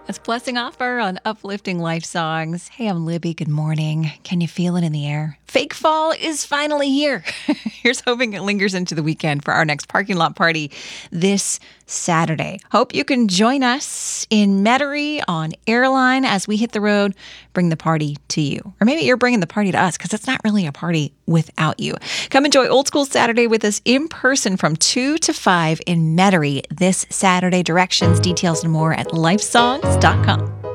It's Blessing Offer on Uplifting Life Songs. Hey, I'm Libby. Good morning. Can you feel it in the air? Fake fall is finally here. Here's hoping it lingers into the weekend for our next parking lot party this Saturday. Hope you can join us in Metairie on Airline as we hit the road, bring the party to you. Or maybe you're bringing the party to us because it's not really a party without you. Come enjoy Old School Saturday with us in person from 2 to 5 in Metairie this Saturday. Directions, details, and more at lifesongs.com.